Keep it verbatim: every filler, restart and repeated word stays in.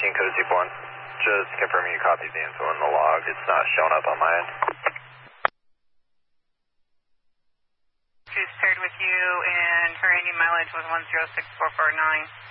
thirteen code Zip one. Just confirming you copied the info in the log. It's not showing up on my end. She's paired with you, and her ending mileage was one zero six four four nine.